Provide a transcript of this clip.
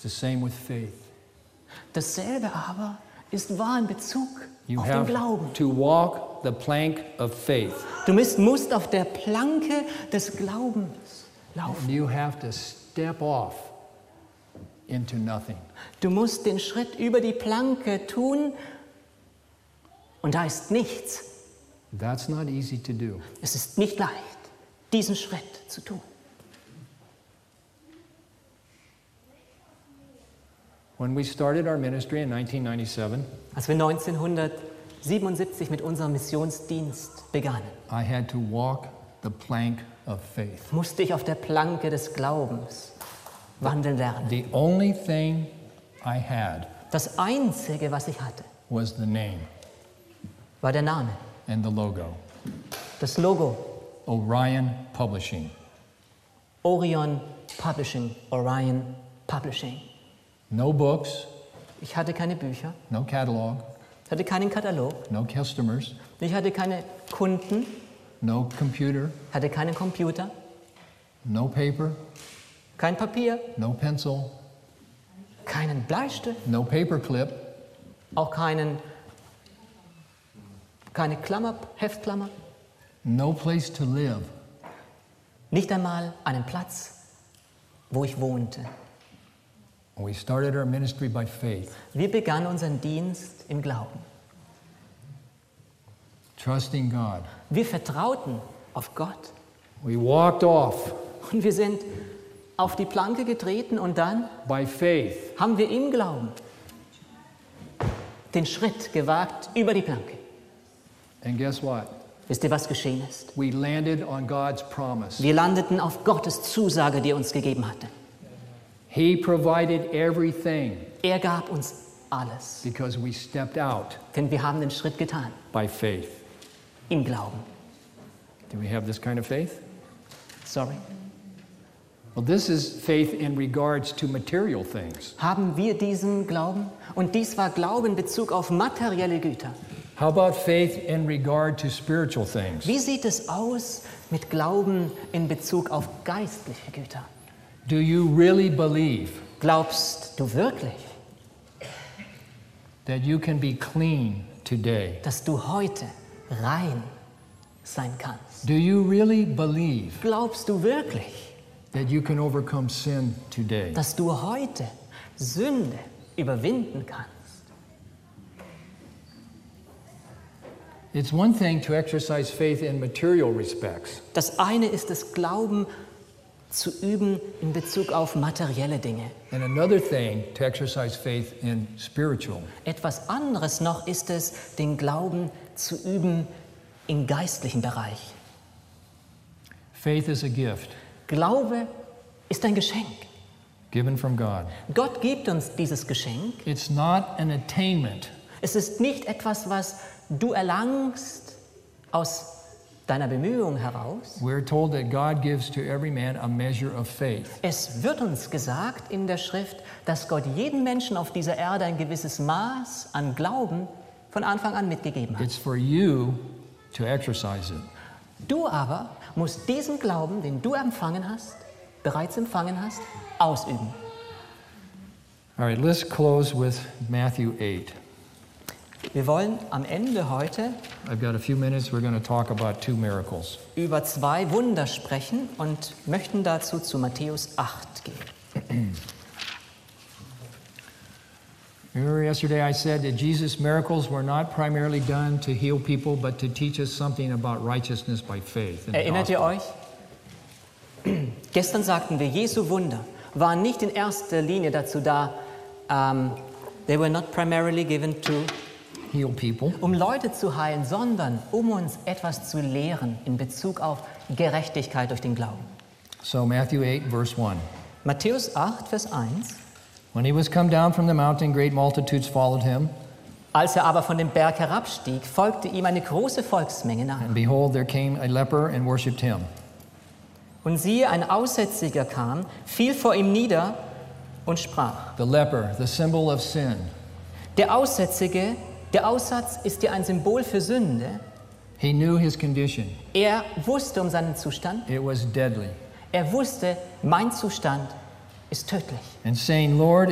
It's the same with faith. Dasselbe aber ist wahr in Bezug You auf den have Glauben. to walk the plank of faith. Du musst auf der Planke des Glaubens laufen. And you have to step off into nothing. Du musst den Schritt über die Planke tun und da ist nichts. That's not easy to do. Es ist nicht leicht, diesen Schritt zu tun. When we started our ministry in 1997, Als wir 1977 mit unserem Missionsdienst begannen, I had to walk the plank of faith. musste ich auf der Planke des Glaubens wandeln lernen. The only thing I had Das Einzige, was ich hatte, was the name war der Name, and the logo. das Logo, Orion Publishing. Orion Publishing, Orion Publishing. No books, Ich hatte keine Bücher, no catalog, ich hatte keinen Katalog, no customers, ich hatte keine Kunden, no computer, hatte keinen Computer, no paper, kein Papier, no pencil, keinen Bleistift, no paperclip, auch keine Klammer, Heftklammer, no place to live. nicht einmal einen Platz, wo ich wohnte. We started our ministry by faith, Wir begannen unseren Dienst im Glauben. trusting God. Wir vertrauten auf Gott We walked off und wir sind auf die Planke getreten und dann by faith. haben wir im Glauben den Schritt gewagt über die Planke. And guess what? Wisst ihr, was geschehen ist? We landed on God's promise. Wir landeten auf Gottes Zusage, die er uns gegeben hatte. He provided everything Er gab uns alles, because we stepped out denn wir haben den Schritt getan by faith. im Glauben. Do we have this kind of faith? Sorry. Well, this is faith in regards to material things. Haben wir diesen Glauben? Und dies war Glaube in Bezug auf materielle Güter. How about faith in regard to spiritual things? Wie sieht es aus mit Glauben in Bezug auf geistliche Güter? Do you really believe Glaubst du wirklich, that you can be clean today? dass du heute rein sein kannst? Do you really believe Glaubst du wirklich, that you can overcome sin today? dass du heute Sünde überwinden kannst? It's one thing to exercise faith in material respects. Das eine ist es, Glauben zu üben in Bezug auf materielle Dinge. And another thing to exercise faith in spiritual. Etwas anderes noch ist es, den Glauben zu üben im geistlichen Bereich. Faith is a gift Glaube ist ein Geschenk. given from God. Gott gibt uns dieses Geschenk. It's not an attainment. Es ist nicht etwas, was du erlangst aus deiner Bemühung heraus. We're told that God gives to every man a measure of faith. Es wird uns gesagt in der Schrift, dass Gott jedem Menschen auf dieser Erde ein gewisses Maß an Glauben von Anfang an mitgegeben hat. It's for you to exercise it. Du aber musst diesen Glauben, den du bereits empfangen hast, ausüben. All right, let's close with Matthew 8. Wir wollen am Ende heute I've got a few minutes. We're going to talk about two miracles. über 2 Wunder sprechen und möchten dazu zu Matthäus 8 gehen. Remember yesterday I said that Jesus' miracles were not primarily done to heal people, but to teach us something about righteousness by faith. in the Erinnert ihr gospel. euch? Gestern sagten wir, Jesu Wunder waren nicht in erster Linie dazu da, they were not primarily given to, Heal people. um Leute zu heilen, sondern um uns etwas zu lehren in Bezug auf Gerechtigkeit durch den Glauben. So Matthew 8, verse 1. Matthäus 8, Vers 1. When he was come down from the mountain, great multitudes followed him. Als er aber von dem Berg herabstieg, folgte ihm eine große Volksmenge nach. And behold, there came a leper and worshipped him. Und siehe, ein Aussätziger kam, fiel vor ihm nieder und sprach. The leper, the symbol of sin. Der Aussätzige, der Aussatz ist ja ein Symbol für Sünde. He knew his condition. Er wusste um seinen Zustand. It was deadly. Er wusste, mein Zustand ist tödlich. And saying, Lord,